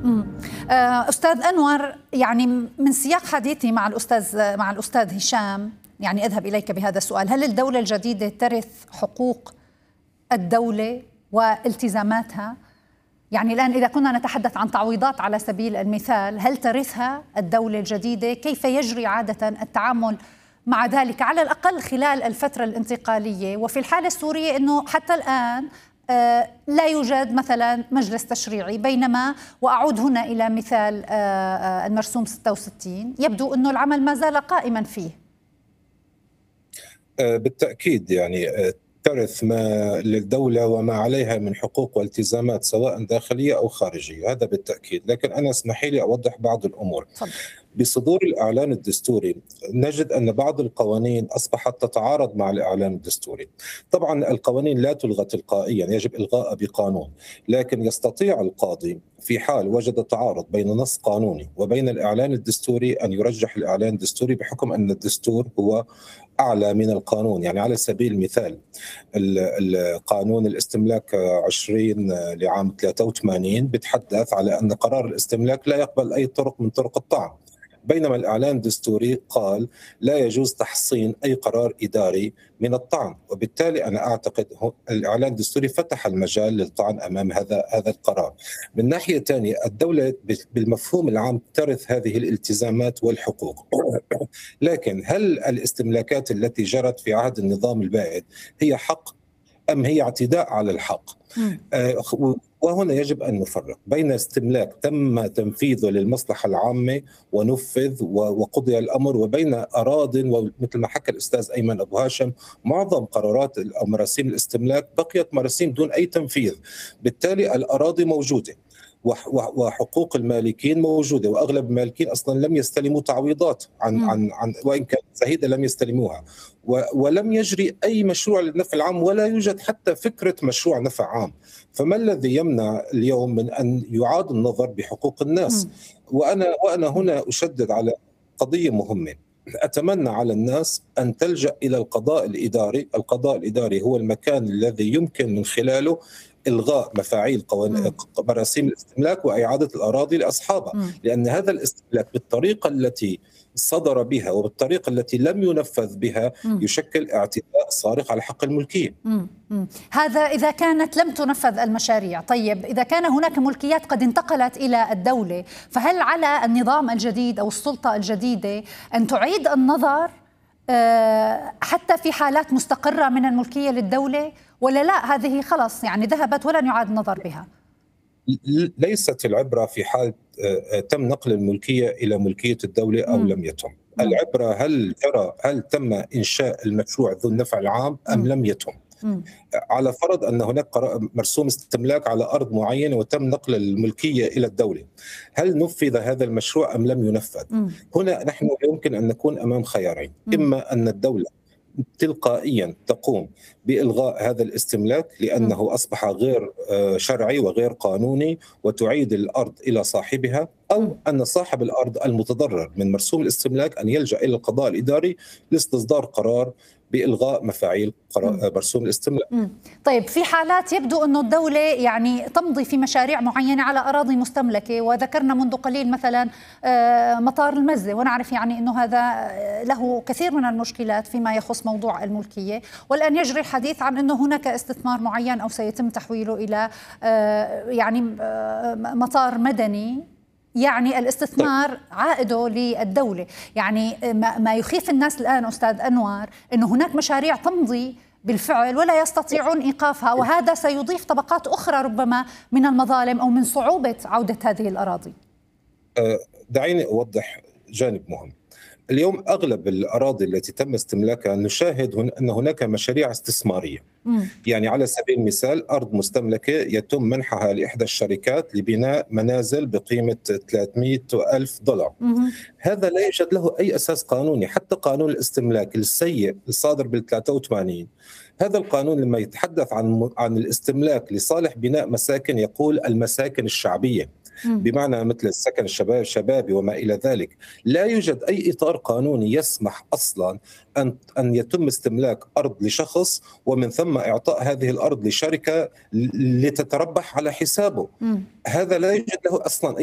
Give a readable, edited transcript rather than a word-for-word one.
أستاذ أنور، يعني من سياق حديثي مع الأستاذ هشام، يعني أذهب إليك بهذا السؤال: هل الدولة الجديدة ترث حقوق الدولة والتزاماتها؟ يعني الآن إذا كنا نتحدث عن تعويضات على سبيل المثال، هل ترثها الدولة الجديدة؟ كيف يجري عادة التعامل مع ذلك على الأقل خلال الفترة الانتقالية؟ وفي الحالة السورية أنه حتى الآن لا يوجد مثلا مجلس تشريعي، بينما وأعود هنا إلى مثال المرسوم 66 يبدو أنه العمل ما زال قائما فيه. بالتأكيد يعني ترث ما للدولة وما عليها من حقوق والتزامات سواء داخلية أو خارجية، هذا بالتأكيد. لكن أنا اسمحي لي أوضح بعض الأمور. بصدور الإعلان الدستوري نجد أن بعض القوانين أصبحت تتعارض مع الإعلان الدستوري. طبعا القوانين لا تلغى تلقائيا، يجب إلغاء بقانون، لكن يستطيع القاضي في حال وجد تعارض بين نص قانوني وبين الإعلان الدستوري أن يرجح الإعلان الدستوري، بحكم أن الدستور هو أعلى من القانون. يعني على سبيل المثال القانون الاستملاك 20 لعام 83 بتحدث على أن قرار الاستملاك لا يقبل أي طرق من طرق الطعن، بينما الإعلان الدستوري قال لا يجوز تحصين أي قرار إداري من الطعن. وبالتالي أنا أعتقد الإعلان الدستوري فتح المجال للطعن أمام هذا القرار. من ناحية ثانية الدولة بالمفهوم العام ترث هذه الالتزامات والحقوق، لكن هل الاستملاكات التي جرت في عهد النظام البائد هي حق أم هي اعتداء على الحق؟ وهنا يجب أن نفرق بين استملاك تم تنفيذه للمصلحة العامة ونفذ وقضي الأمر، وبين أراضٍ، ومثل ما حكى الأستاذ أيمن أبو هاشم معظم قرارات أو مراسيم الاستملاك بقيت مراسيم دون أي تنفيذ. بالتالي الأراضي موجودة وحقوق المالكين موجودة، وأغلب المالكين أصلا لم يستلموا تعويضات عن وإن كانت زهيدة لم يستلموها، ولم يجري أي مشروع للنفع العام، ولا يوجد حتى فكرة مشروع نفع عام. فما الذي يمنع اليوم من أن يعاد النظر بحقوق الناس؟ وأنا هنا أشدد على قضية مهمة. أتمنى على الناس أن تلجأ إلى القضاء الإداري. القضاء الإداري هو المكان الذي يمكن من خلاله إلغاء مفاعيل مراسيم الاستملاك وإعادة الأراضي لأصحابها، لأن هذا الاستملاك بالطريقة التي صدر بها وبالطريقة التي لم ينفذ بها يشكل اعتداء صارخ على حق الملكية. هذا إذا كانت لم تنفذ المشاريع. طيب إذا كان هناك ملكيات قد انتقلت إلى الدولة، فهل على النظام الجديد أو السلطة الجديدة أن تعيد النظر حتى في حالات مستقرة من الملكية للدولة، ولا لا هذه خلص يعني ذهبت ولن يعاد النظر بها؟ ليست العبرة في حال تم نقل الملكية إلى ملكية الدولة أو لم يتم. العبرة هل تم إنشاء المشروع ذو النفع العام أم لم يتم. على فرض أن هناك مرسوم استملاك على أرض معينة وتم نقل الملكية إلى الدولة، هل نفذ هذا المشروع أم لم ينفذ؟ هنا نحن يمكن أن نكون أمام خيارين: إما أن الدولة تلقائيا تقوم بإلغاء هذا الاستملاك لأنه أصبح غير شرعي وغير قانوني وتعيد الأرض إلى صاحبها، أو أن صاحب الأرض المتضرر من مرسوم الاستملاك أن يلجأ إلى القضاء الإداري لاستصدار قرار بإلغاء مفاعيل مرسوم الاستملاك. طيب في حالات يبدو أن الدولة يعني تمضي في مشاريع معينة على أراضي مستملكة، وذكرنا منذ قليل مثلا مطار المزة، ونعرف يعني أنه هذا له كثير من المشكلات فيما يخص موضوع الملكية، والآن يجري الحديث عن أنه هناك استثمار معين أو سيتم تحويله إلى يعني مطار مدني، يعني الاستثمار عائده للدولة. يعني ما يخيف الناس الآن أستاذ أنور أنه هناك مشاريع تمضي بالفعل ولا يستطيعون إيقافها، وهذا سيضيف طبقات أخرى ربما من المظالم أو من صعوبة عودة هذه الأراضي. دعيني أوضح جانب مهم. اليوم أغلب الأراضي التي تم استملاكها نشاهد أن هناك مشاريع استثمارية. يعني على سبيل المثال أرض مستملكة يتم منحها لإحدى الشركات لبناء منازل بقيمة 300,000 دولار. هذا لا يوجد له أي أساس قانوني. حتى قانون الاستملاك السيء الصادر بال83، هذا القانون لما يتحدث عن الاستملاك لصالح بناء مساكن يقول المساكن الشعبية، بمعنى مثل السكن الشبابي وما إلى ذلك. لا يوجد أي إطار قانوني يسمح أصلا أن يتم استملاك أرض لشخص ومن ثم إعطاء هذه الأرض لشركة لتتربح على حسابه. هذا لا يوجد له أصلا